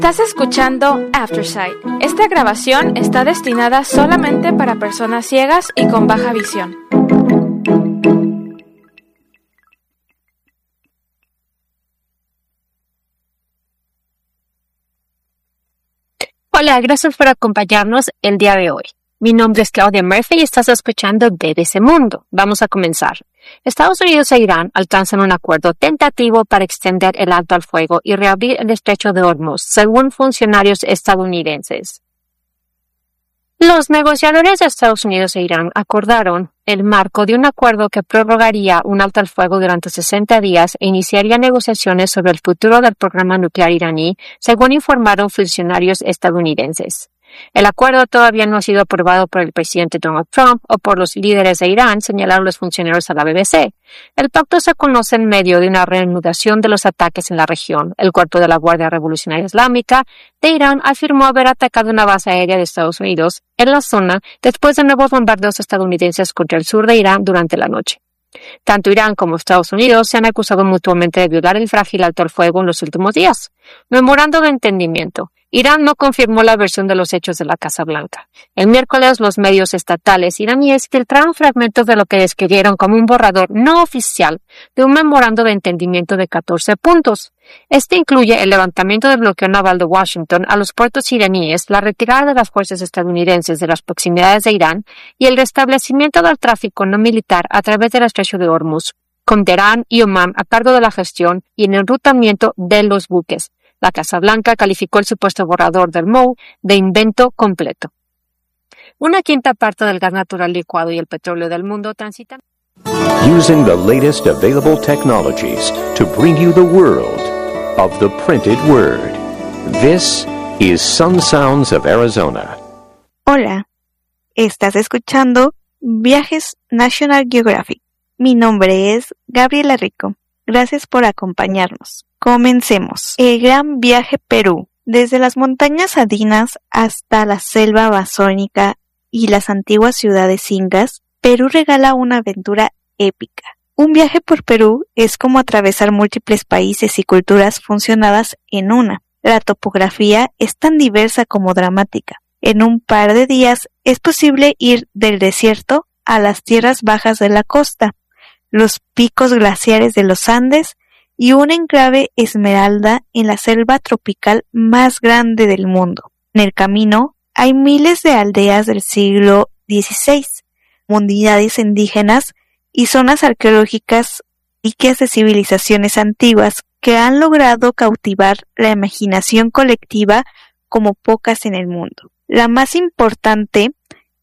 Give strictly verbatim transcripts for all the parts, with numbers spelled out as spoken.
Estás escuchando Aftersight. Esta grabación está destinada solamente para personas ciegas y con baja visión. Hola, gracias por acompañarnos el día de hoy. Mi nombre es Claudia Murphy y estás escuchando B B C Mundo. Vamos a comenzar. Estados Unidos e Irán alcanzan un acuerdo tentativo para extender el alto al fuego y reabrir el estrecho de Hormuz, según funcionarios estadounidenses. Los negociadores de Estados Unidos e Irán acordaron el marco de un acuerdo que prorrogaría un alto al fuego durante sesenta días e iniciaría negociaciones sobre el futuro del programa nuclear iraní, según informaron funcionarios estadounidenses. El acuerdo todavía no ha sido aprobado por el presidente Donald Trump o por los líderes de Irán, señalaron los funcionarios a la B B C. El pacto se conoce en medio de una reanudación de los ataques en la región. El cuerpo de la Guardia Revolucionaria Islámica de Irán afirmó haber atacado una base aérea de Estados Unidos en la zona después de nuevos bombardeos estadounidenses contra el sur de Irán durante la noche. Tanto Irán como Estados Unidos se han acusado mutuamente de violar el frágil alto al fuego en los últimos días. Memorando de entendimiento. Irán no confirmó la versión de los hechos de la Casa Blanca. El miércoles, los medios estatales iraníes filtraron fragmentos de lo que describieron como un borrador no oficial de un memorando de entendimiento de catorce puntos. Este incluye el levantamiento del bloqueo naval de Washington a los puertos iraníes, la retirada de las fuerzas estadounidenses de las proximidades de Irán y el restablecimiento del tráfico no militar a través del estrecho de Hormuz, con Teherán y Omán a cargo de la gestión y en el enrutamiento de los buques. La Casa Blanca calificó el supuesto borrador del M O U de invento completo. Una quinta parte del gas natural licuado y el petróleo del mundo transitan. Using the latest available technologies to bring you the world of the printed word. This is Sun Sounds of Arizona. Hola, estás escuchando Viajes National Geographic. Mi nombre es Gabriela Rico. Gracias por acompañarnos. Comencemos. El Gran Viaje Perú. Desde las montañas andinas hasta la selva amazónica y las antiguas ciudades incas, Perú regala una aventura épica. Un viaje por Perú es como atravesar múltiples países y culturas funcionadas en una. La topografía es tan diversa como dramática. En un par de días es posible ir del desierto a las tierras bajas de la costa, los picos glaciares de los Andes y un enclave esmeralda en la selva tropical más grande del mundo. En el camino hay miles de aldeas del siglo dieciséis, comunidades indígenas y zonas arqueológicas riquas de civilizaciones antiguas que han logrado cautivar la imaginación colectiva como pocas en el mundo. La más importante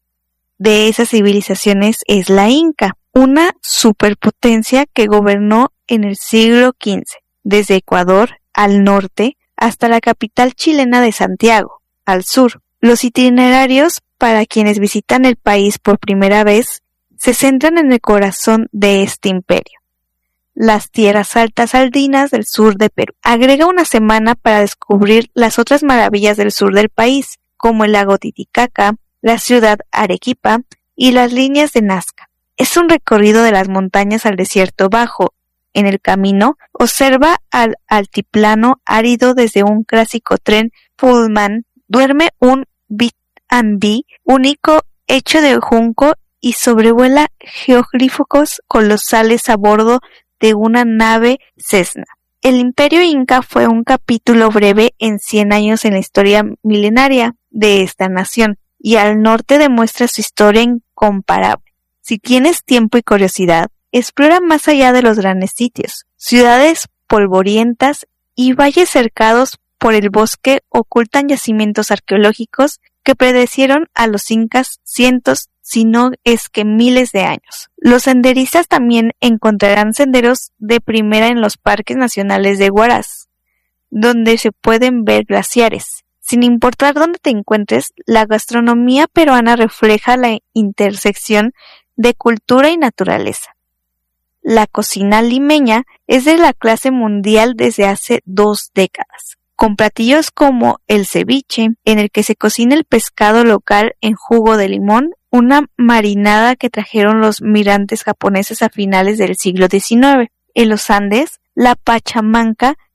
de esas civilizaciones es la Inca, una superpotencia que gobernó en el siglo quince, desde Ecuador al norte hasta la capital chilena de Santiago, al sur. Los itinerarios para quienes visitan el país por primera vez se centran en el corazón de este imperio, las tierras altas andinas del sur de Perú. Agrega una semana para descubrir las otras maravillas del sur del país, como el lago Titicaca, la ciudad Arequipa y las líneas de Nazca. Es un recorrido de las montañas al desierto bajo. En el camino, observa al altiplano árido desde un clásico tren Pullman. Duerme un B and B único hecho de junco y sobrevuela jeroglíficos colosales a bordo de una nave Cessna. El Imperio Inca fue un capítulo breve en cien años en la historia milenaria de esta nación, y al norte demuestra su historia incomparable. Si tienes tiempo y curiosidad, explora más allá de los grandes sitios. Ciudades polvorientas y valles cercados por el bosque ocultan yacimientos arqueológicos que predecieron a los incas cientos, si no es que miles de años. Los senderistas también encontrarán senderos de primera en los parques nacionales de Huaraz, donde se pueden ver glaciares. Sin importar dónde te encuentres, la gastronomía peruana refleja la intersección de cultura y naturaleza. La cocina limeña es de la clase mundial desde hace dos décadas, con platillos como el ceviche, en el que se cocina el pescado local en jugo de limón, una marinada que trajeron los migrantes japoneses a finales del siglo diecinueve. En los Andes, la pachamanca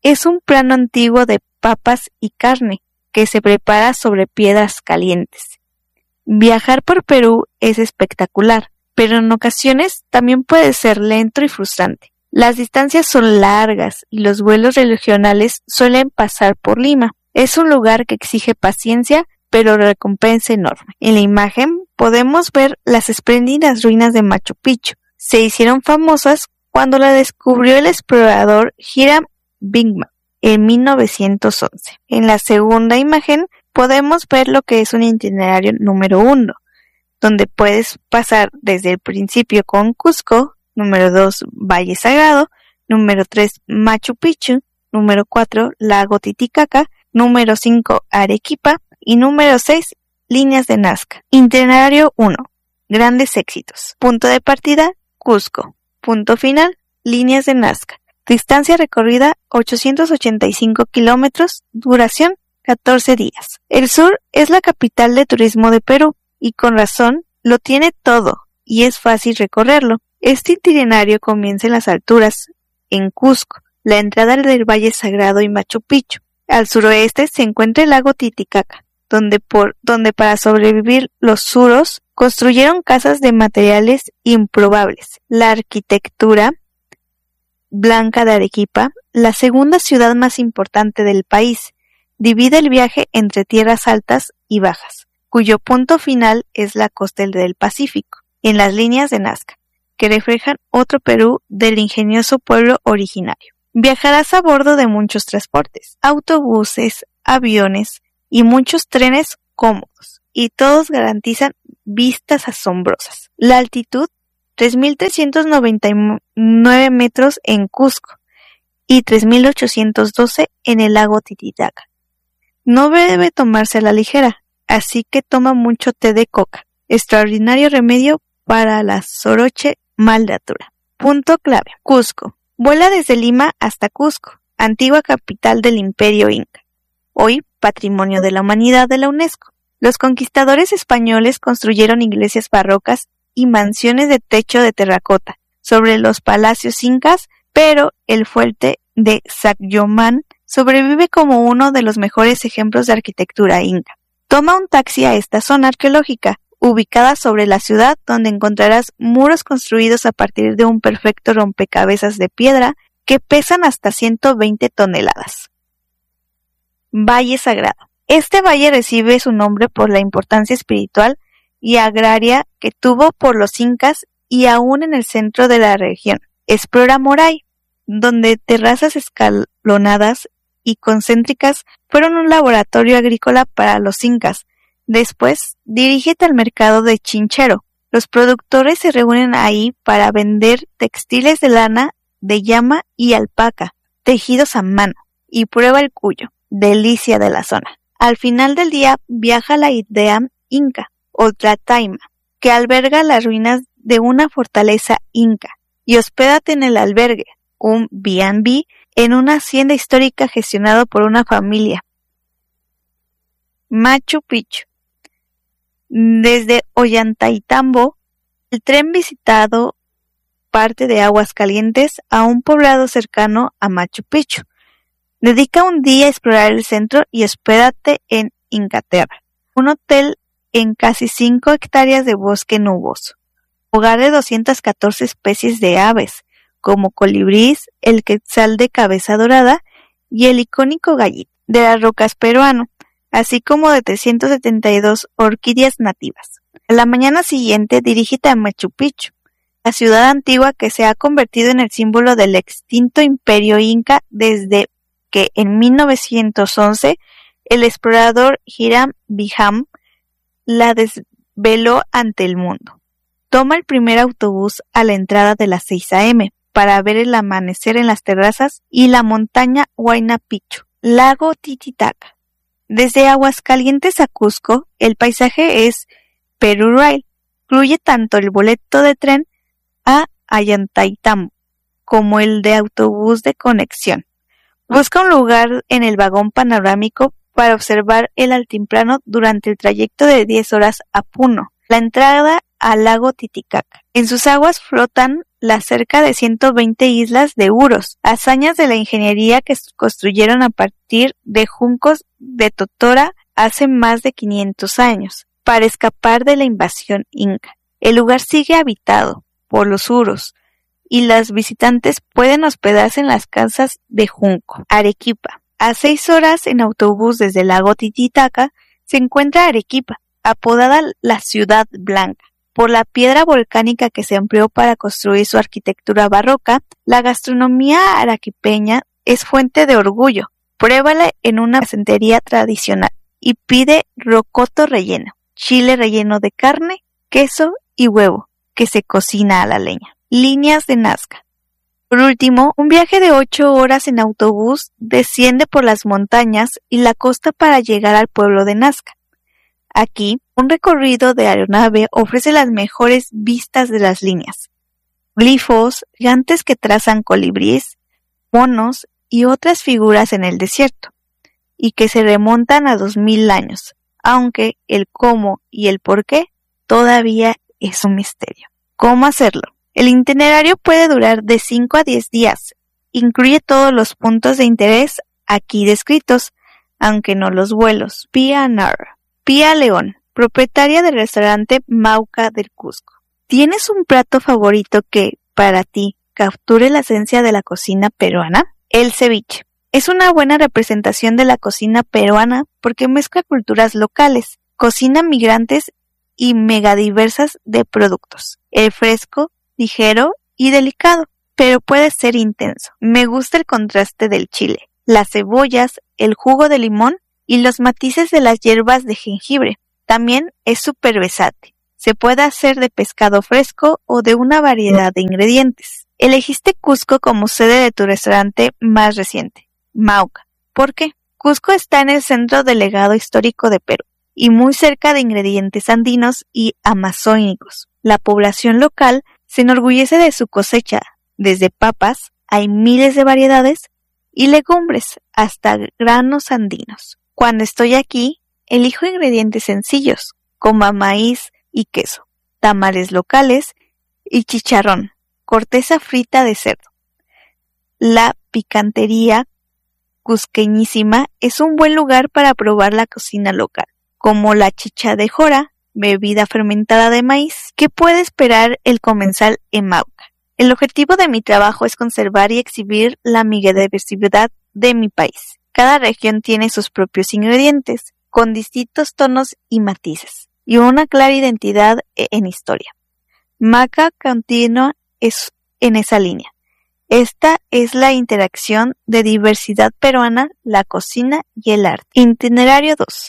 es un plano antiguo de papas y carne que se prepara sobre piedras calientes. Viajar por Perú es espectacular, pero en ocasiones también puede ser lento y frustrante. Las distancias son largas y los vuelos regionales suelen pasar por Lima. Es un lugar que exige paciencia, pero recompensa enorme. En la imagen podemos ver las espléndidas ruinas de Machu Picchu. Se hicieron famosas cuando la descubrió el explorador Hiram Bingham en mil novecientos once. En la segunda imagen podemos ver lo que es un itinerario número uno, donde puedes pasar desde el principio con Cusco, número dos, Valle Sagrado, número tres, Machu Picchu, número cuatro, Lago Titicaca, número cinco, Arequipa y número seis, Líneas de Nazca. Itinerario uno. Grandes éxitos. Punto de partida, Cusco. Punto final, Líneas de Nazca. Distancia recorrida, ochocientos ochenta y cinco kilómetros. Duración, catorce días. El sur es la capital de turismo de Perú y con razón lo tiene todo y es fácil recorrerlo. Este itinerario comienza en las alturas, en Cusco, la entrada del Valle Sagrado y Machu Picchu. Al suroeste se encuentra el lago Titicaca, donde, por, donde para sobrevivir los suros construyeron casas de materiales improbables. La arquitectura blanca de Arequipa, la segunda ciudad más importante del país, divide el viaje entre tierras altas y bajas, cuyo punto final es la costa del Pacífico, en las líneas de Nazca, que reflejan otro Perú del ingenioso pueblo originario. Viajarás a bordo de muchos transportes, autobuses, aviones y muchos trenes cómodos, y todos garantizan vistas asombrosas. La altitud, tres mil trescientos noventa y nueve metros en Cusco y tres mil ochocientos doce en el lago Titicaca. No debe tomarse a la ligera, así que toma mucho té de coca, extraordinario remedio para la soroche mal de altura. Punto clave. Cusco. Vuela desde Lima hasta Cusco, antigua capital del Imperio Inca, hoy Patrimonio de la Humanidad de la UNESCO. Los conquistadores españoles construyeron iglesias barrocas y mansiones de techo de terracota sobre los palacios incas, pero el fuerte de Sacsayhuamán sobrevive como uno de los mejores ejemplos de arquitectura inca. Toma un taxi a esta zona arqueológica, ubicada sobre la ciudad, donde encontrarás muros construidos a partir de un perfecto rompecabezas de piedra que pesan hasta ciento veinte toneladas. Valle Sagrado. Este valle recibe su nombre por la importancia espiritual y agraria que tuvo por los incas y aún en el centro de la región. Explora Moray, donde terrazas escalonadas y concéntricas fueron un laboratorio agrícola para los incas. Después, dirígete al mercado de Chinchero. Los productores se reúnen ahí para vender textiles de lana, de llama y alpaca, tejidos a mano, y prueba el cuyo, delicia de la zona. Al final del día viaja a la aldea inca, Ollantaytambo, que alberga las ruinas de una fortaleza inca, y hospédate en el albergue, un B and B, en una hacienda histórica gestionado por una familia. Machu Picchu. Desde Ollantaytambo, el tren visitado parte de Aguascalientes a un poblado cercano a Machu Picchu. Dedica un día a explorar el centro y hospédate en Incaterra, un hotel en casi cinco hectáreas de bosque nuboso, hogar de doscientas catorce especies de aves, como colibrís, el quetzal de cabeza dorada y el icónico gallito de las rocas peruano, así como de trescientas setenta y dos orquídeas nativas. A la mañana siguiente dirígete a Machu Picchu, la ciudad antigua que se ha convertido en el símbolo del extinto imperio inca desde que en mil novecientos once el explorador Hiram Bingham la desveló ante el mundo. Toma el primer autobús a la entrada de las seis a eme para ver el amanecer en las terrazas y la montaña Huayna Picchu, lago Titicaca. Desde Aguascalientes a Cusco, el paisaje es Peru Rail. Incluye tanto el boleto de tren a Ollantaytambo como el de autobús de conexión. Busca un lugar en el vagón panorámico para observar el altiplano durante el trayecto de diez horas a Puno, la entrada al lago Titicaca. En sus aguas flotan las cerca de ciento veinte islas de Uros, hazañas de la ingeniería que construyeron a partir de juncos de totora hace más de quinientos años, para escapar de la invasión inca. El lugar sigue habitado por los Uros, y los visitantes pueden hospedarse en las casas de junco. Arequipa. A seis horas en autobús desde el lago Titicaca se encuentra Arequipa, apodada la Ciudad Blanca. Por la piedra volcánica que se empleó para construir su arquitectura barroca, la gastronomía arequipeña es fuente de orgullo. Pruébala en una casentería tradicional y pide rocoto relleno, chile relleno de carne, queso y huevo, que se cocina a la leña. Líneas de Nazca. Por último, un viaje de ocho horas en autobús desciende por las montañas y la costa para llegar al pueblo de Nazca. Aquí, un recorrido de aeronave ofrece las mejores vistas de las líneas. Glifos, gigantes que trazan colibríes, monos y otras figuras en el desierto, y que se remontan a dos mil años, aunque el cómo y el por qué todavía es un misterio. ¿Cómo hacerlo? El itinerario puede durar de cinco a diez días. Incluye todos los puntos de interés aquí descritos, aunque no los vuelos. Pía Narra. Pía León, propietaria del restaurante Mauca del Cusco. ¿Tienes un plato favorito que, para ti, capture la esencia de la cocina peruana? El ceviche. Es una buena representación de la cocina peruana porque mezcla culturas locales, cocina migrantes y megadiversas de productos. El fresco, ligero y delicado, pero puede ser intenso. Me gusta el contraste del chile, las cebollas, el jugo de limón y los matices de las hierbas de jengibre. También es súper versátil. Se puede hacer de pescado fresco o de una variedad de ingredientes. Elegiste Cusco como sede de tu restaurante más reciente, Mauca. ¿Por qué? Cusco está en el centro del legado histórico de Perú y muy cerca de ingredientes andinos y amazónicos. La población local se enorgullece de su cosecha. Desde papas, hay miles de variedades, y legumbres hasta granos andinos. Cuando estoy aquí, elijo ingredientes sencillos, como maíz y queso, tamales locales y chicharrón, corteza frita de cerdo. La picantería cusqueñísima es un buen lugar para probar la cocina local, como la chicha de jora, bebida fermentada de maíz. ¿Qué puede esperar el comensal en Mauca? El objetivo de mi trabajo es conservar y exhibir la megadiversidad de mi país. Cada región tiene sus propios ingredientes, con distintos tonos y matices, y una clara identidad en historia. Mauca continúa es en esa línea. Esta es la interacción de diversidad peruana, la cocina y el arte. Itinerario dos.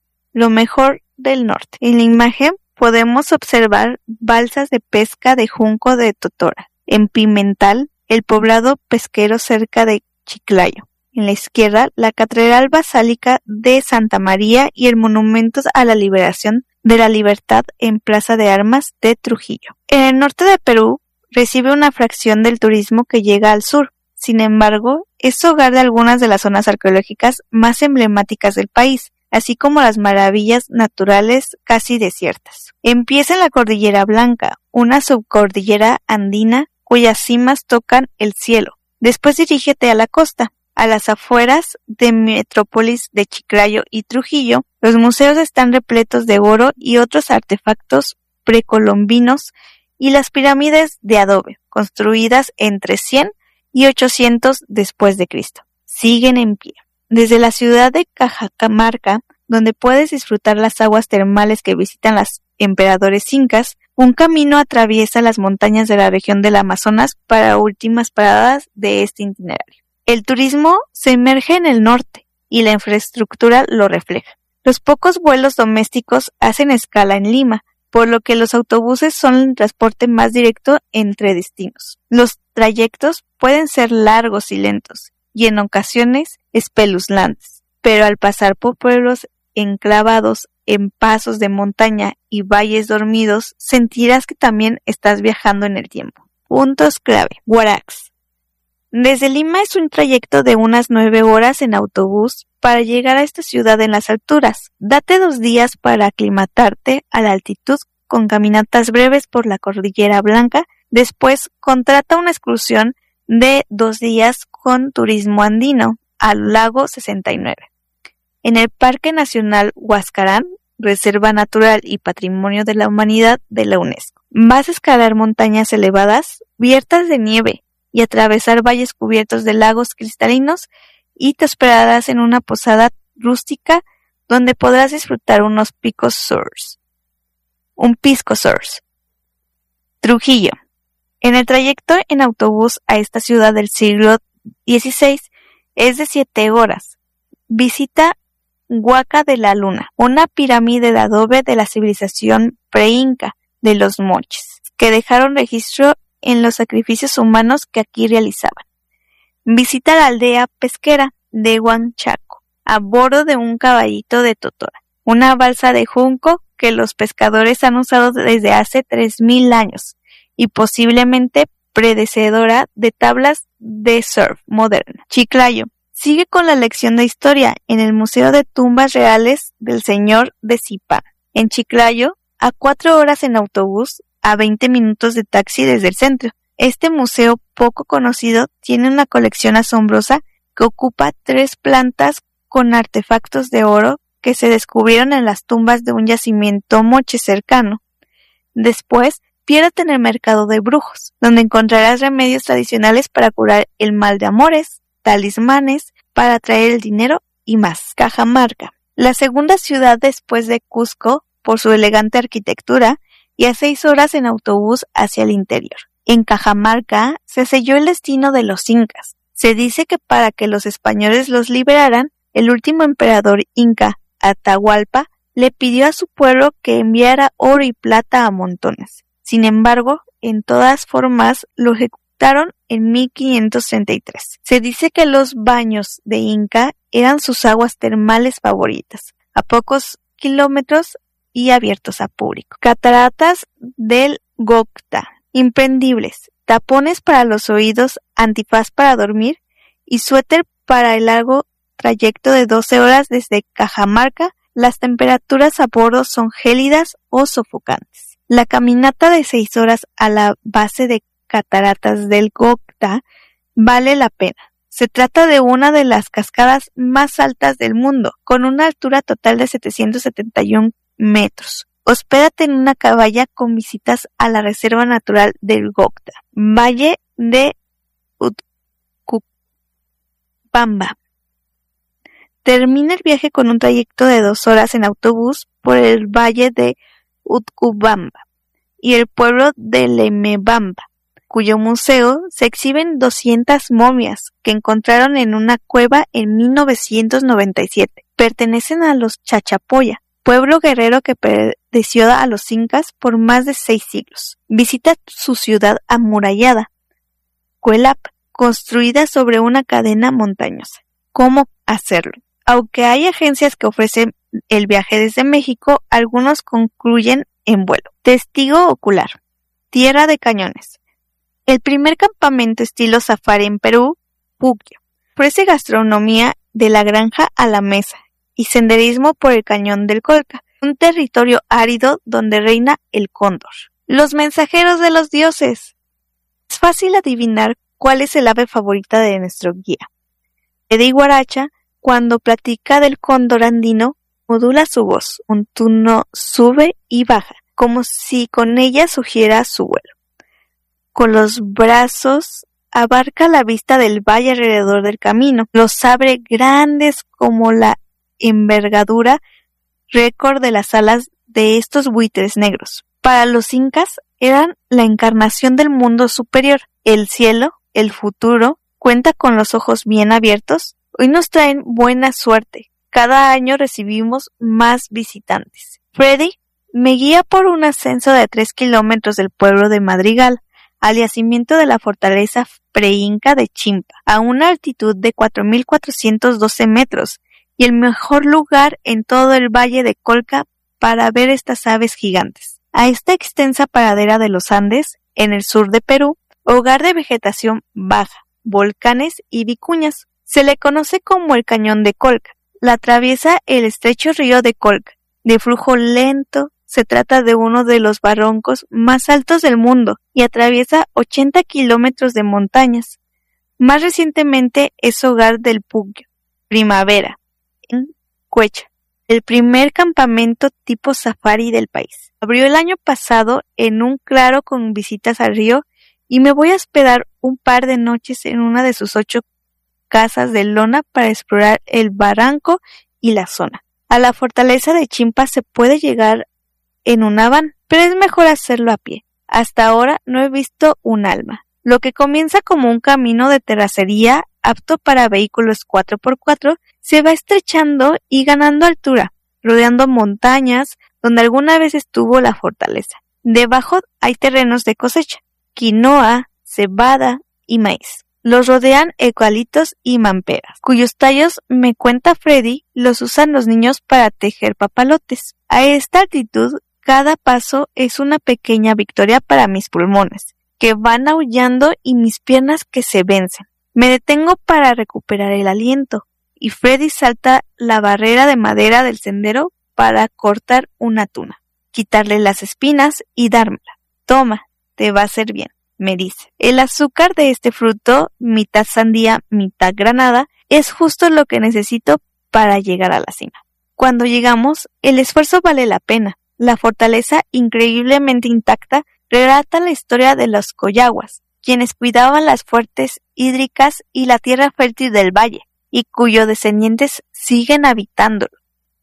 Lo mejor del norte. En la imagen podemos observar balsas de pesca de junco de totora. En Pimental, el poblado pesquero cerca de Chiclayo. En la izquierda, la Catedral Basílica de Santa María y el Monumento a la Liberación de la Libertad en Plaza de Armas de Trujillo. En el norte de Perú, recibe una fracción del turismo que llega al sur. Sin embargo, es hogar de algunas de las zonas arqueológicas más emblemáticas del país, así como las maravillas naturales casi desiertas. Empieza en la Cordillera Blanca, una subcordillera andina cuyas cimas tocan el cielo. Después dirígete a la costa. A las afueras de metrópolis de Chiclayo y Trujillo, los museos están repletos de oro y otros artefactos precolombinos y las pirámides de adobe, construidas entre cien y ochocientos después de Cristo, siguen en pie. Desde la ciudad de Cajamarca, donde puedes disfrutar las aguas termales que visitan los emperadores incas, un camino atraviesa las montañas de la región del Amazonas para últimas paradas de este itinerario. El turismo se emerge en el norte y la infraestructura lo refleja. Los pocos vuelos domésticos hacen escala en Lima, por lo que los autobuses son el transporte más directo entre destinos. Los trayectos pueden ser largos y lentos, y en ocasiones espeluznantes, pero al pasar por pueblos enclavados en pasos de montaña y valles dormidos, sentirás que también estás viajando en el tiempo. Puntos clave. Huarax. Desde Lima es un trayecto de unas nueve horas en autobús para llegar a esta ciudad en las alturas. Date dos días para aclimatarte a la altitud con caminatas breves por la Cordillera Blanca Después contrata una excursión de dos días con turismo andino al lago sesenta y nueve. En el Parque Nacional Huascarán, Reserva Natural y Patrimonio de la Humanidad de la UNESCO. Vas a escalar montañas elevadas, cubiertas de nieve, y atravesar valles cubiertos de lagos cristalinos, y te hospedarás en una posada rústica donde podrás disfrutar unos picos sours. Un pisco sours. Trujillo. En el trayecto en autobús a esta ciudad del siglo dieciséis es de siete horas. Visita Huaca de la Luna, una pirámide de adobe de la civilización pre-inca de los Moches, que dejaron registro en los sacrificios humanos que aquí realizaban. Visita la aldea pesquera de Huanchaco, a bordo de un caballito de totora, una balsa de junco que los pescadores han usado desde hace tres mil años y posiblemente predecedora de tablas de surf moderna. Chiclayo. Sigue con la lección de historia en el Museo de Tumbas Reales del Señor de Zipán. En Chiclayo, a cuatro horas en autobús, a veinte minutos de taxi desde el centro. Este museo poco conocido tiene una colección asombrosa que ocupa tres plantas con artefactos de oro que se descubrieron en las tumbas de un yacimiento moche cercano. Después, piérdete en el mercado de brujos, donde encontrarás remedios tradicionales para curar el mal de amores, talismanes para atraer el dinero y más. Cajamarca, la segunda ciudad después de Cusco por su elegante arquitectura y a seis horas en autobús hacia el interior. En Cajamarca se selló el destino de los incas. Se dice que para que los españoles los liberaran, el último emperador inca, Atahualpa, le pidió a su pueblo que enviara oro y plata a montones. Sin embargo, en todas formas lo ejecutaron en mil quinientos treinta y tres. Se dice que los baños de Inca eran sus aguas termales favoritas, a pocos kilómetros y abiertos a público. Cataratas del Gocta, imprescindibles, tapones para los oídos, antifaz para dormir y suéter para el largo trayecto de doce horas desde Cajamarca. Las temperaturas a bordo son gélidas o sofocantes. La caminata de seis horas a la base de Cataratas del Gocta vale la pena. Se trata de una de las cascadas más altas del mundo, con una altura total de setecientos setenta y un metros. Hospédate en una cabaña con visitas a la Reserva Natural del Gocta. Valle de Utcubamba. Termina el viaje con un trayecto de dos horas en autobús por el Valle de Utcubamba y el pueblo de Lemebamba, cuyo museo se exhiben doscientas momias que encontraron en una cueva en mil novecientos noventa y siete. Pertenecen a los Chachapoya, pueblo guerrero que perteneció a los incas por más de seis siglos. Visita su ciudad amurallada, Cuelap, construida sobre una cadena montañosa. ¿Cómo hacerlo? Aunque hay agencias que ofrecen el viaje desde México, algunos concluyen en vuelo. Testigo ocular. Tierra de cañones. El primer campamento estilo safari en Perú, Puquio. Ofrece gastronomía de la granja a la mesa y senderismo por el cañón del Colca, un territorio árido donde reina el cóndor. Los mensajeros de los dioses. Es fácil adivinar cuál es el ave favorita de nuestro guía. Eddie Guaracha, cuando platica del cóndor andino, modula su voz, un tono sube y baja, como si con ella sugiera su vuelo. Con los brazos abarca la vista del valle alrededor del camino, los abre grandes como la envergadura récord de las alas de estos buitres negros. Para los incas eran la encarnación del mundo superior, el cielo, el futuro, cuenta con los ojos bien abiertos. Hoy nos traen buena suerte. Cada año recibimos más visitantes. Freddy me guía por un ascenso de tres kilómetros del pueblo de Madrigal al yacimiento de la fortaleza preinca de Chimpa, a una altitud de cuatro mil cuatrocientos doce metros, y el mejor lugar en todo el valle de Colca para ver estas aves gigantes. A esta extensa pradera de los Andes, en el sur de Perú, hogar de vegetación baja, volcanes y vicuñas, se le conoce como el Cañón de Colca. La atraviesa el estrecho río de Colca, de flujo lento Se trata de uno de los barrancos más altos del mundo y atraviesa ochenta kilómetros de montañas. Más recientemente es hogar del Puquio Primavera, en Quechua, el primer campamento tipo safari del país. Abrió el año pasado en un claro con visitas al río y me voy a hospedar un par de noches en una de sus ocho casas de lona para explorar el barranco y la zona. A la fortaleza de Chimpa se puede llegar en una van, pero es mejor hacerlo a pie. Hasta ahora no he visto un alma. Lo que comienza como un camino de terracería apto para vehículos cuatro por cuatro se va estrechando y ganando altura, rodeando montañas donde alguna vez estuvo la fortaleza. Debajo hay terrenos de cosecha, quinoa, cebada y maíz. Los rodean eucaliptos y mamperas, cuyos tallos, me cuenta Freddy, los usan los niños para tejer papalotes. A esta altitud, cada paso es una pequeña victoria para mis pulmones, que van aullando y mis piernas que se vencen. Me detengo para recuperar el aliento, y Freddy salta la barrera de madera del sendero para cortar una tuna, quitarle las espinas y dármela. Toma, te va a hacer bien, me dice. El azúcar de este fruto, mitad sandía, mitad granada, es justo lo que necesito para llegar a la cima. Cuando llegamos, el esfuerzo vale la pena. La fortaleza, increíblemente intacta, relata la historia de los coyaguas, quienes cuidaban las fuentes hídricas y la tierra fértil del valle, y cuyos descendientes siguen habitándolo.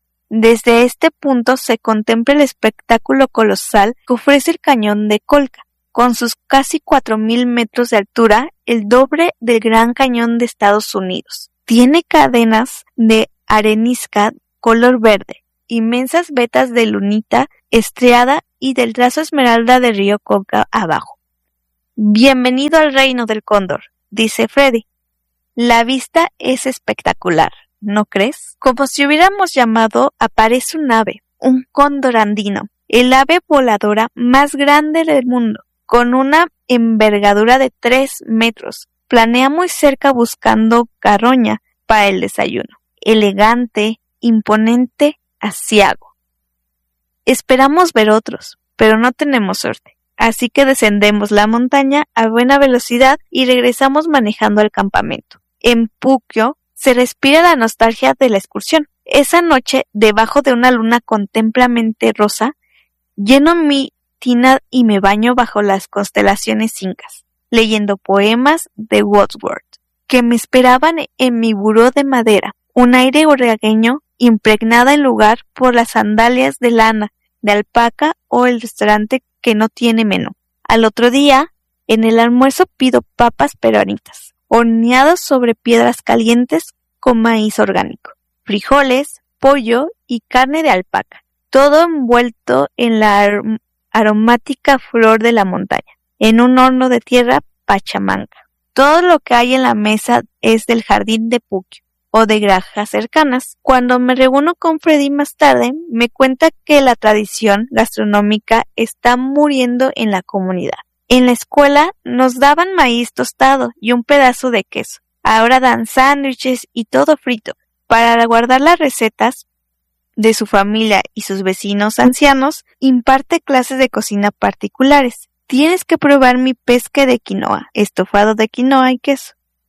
Desde este punto se contempla el espectáculo colosal que ofrece el cañón de Colca, con sus casi cuatro mil metros de altura, el doble del Gran Cañón de Estados Unidos. Tiene cadenas de arenisca color verde, inmensas vetas de lunita estriada y del trazo esmeralda del río Colca abajo. Bienvenido al reino del cóndor, dice Freddy. La vista es espectacular, ¿no crees? Como si hubiéramos llamado, aparece un ave, un cóndor andino, el ave voladora más grande del mundo, con una envergadura de tres metros. Planea muy cerca buscando carroña para el desayuno. Elegante, imponente, aciago. Esperamos ver otros, pero no tenemos suerte. Así que descendemos la montaña a buena velocidad y regresamos manejando al campamento. En Puquio se respira la nostalgia de la excursión. Esa noche, debajo de una luna contemplamente rosa, lleno mi tina y me baño bajo las constelaciones incas, leyendo poemas de Wordsworth, que me esperaban en mi buró de madera, un aire orregueño impregnada en lugar por las sandalias de lana, de alpaca o el restaurante que no tiene menú. Al otro día, en el almuerzo pido papas peruanitas, horneadas sobre piedras calientes con maíz orgánico, frijoles, pollo y carne de alpaca, todo envuelto en la ar- aromática flor de la montaña, en un horno de tierra pachamanca. Todo lo que hay en la mesa es del jardín de Puquio o de granjas cercanas. Cuando me reúno con Freddy más tarde, me cuenta que la tradición gastronómica está muriendo en la comunidad. En la escuela nos daban maíz tostado y un pedazo de queso. Ahora dan sándwiches y todo frito. Para guardar las recetas de su familia y sus vecinos ancianos, imparte clases de cocina particulares. Tienes que probar mi pesque de quinoa, estofado de quinoa y queso.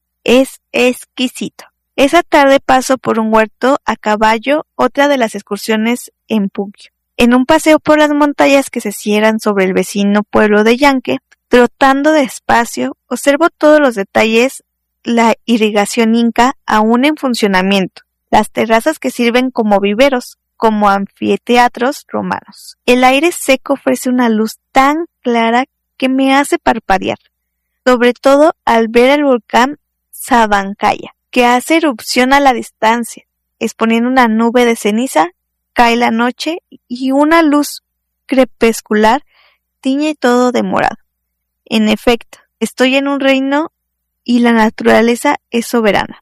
Es exquisito. Esa tarde paso por un huerto a caballo, otra de las excursiones en Puquio. En un paseo por las montañas que se cierran sobre el vecino pueblo de Yanque, trotando despacio, observo todos los detalles, la irrigación inca aún en funcionamiento, las terrazas que sirven como viveros, como anfiteatros romanos. El aire seco ofrece una luz tan clara que me hace parpadear, sobre todo al ver el volcán Sabancaya, que hace erupción a la distancia, exponiendo una nube de ceniza. Cae la noche y una luz crepuscular tiñe todo de morado. En efecto, estoy en un reino y la naturaleza es soberana.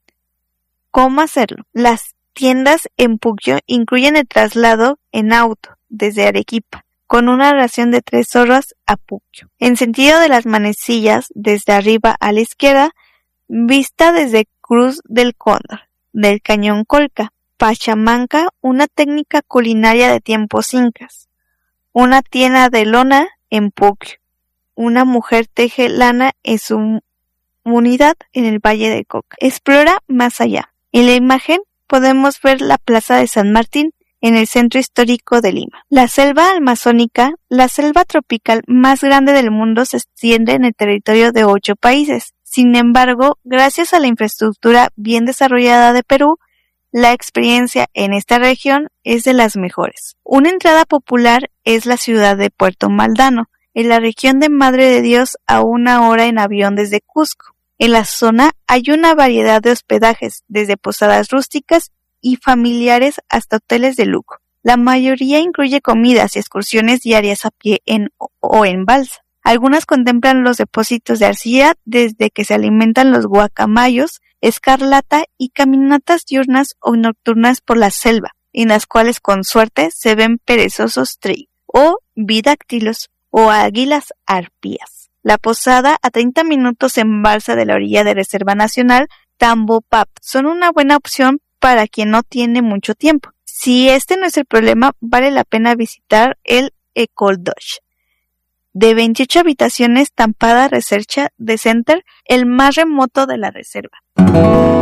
¿Cómo hacerlo? Las tiendas en Puquio incluyen el traslado en auto desde Arequipa, con una ración de tres horas a Puquio. En sentido de las manecillas, desde arriba a la izquierda, vista desde Cruz del Cóndor, del Cañón Colca, Pachamanca, una técnica culinaria de tiempos incas. Una tienda de lona en Puquio. Una mujer teje lana en su comunidad en el Valle de Coca. Explora más allá. En la imagen podemos ver la Plaza de San Martín en el centro histórico de Lima. La selva amazónica, la selva tropical más grande del mundo, se extiende en el territorio de ocho países. Sin embargo, gracias a la infraestructura bien desarrollada de Perú, la experiencia en esta región es de las mejores. Una entrada popular es la ciudad de Puerto Maldano, en la región de Madre de Dios, a una hora en avión desde Cusco. En la zona hay una variedad de hospedajes, desde posadas rústicas y familiares hasta hoteles de lujo. La mayoría incluye comidas y excursiones diarias a pie en, o en balsa. Algunas contemplan los depósitos de arcilla desde que se alimentan los guacamayos, escarlata y caminatas diurnas o nocturnas por la selva, en las cuales con suerte se ven perezosos tri o bidáctilos o águilas arpías. La posada a treinta minutos en balsa de la orilla de Reserva Nacional Tambopap son una buena opción para quien no tiene mucho tiempo. Si este no es el problema, vale la pena visitar el École d'Oche, de veintiocho habitaciones, Tampada Research Center, el más remoto de la reserva.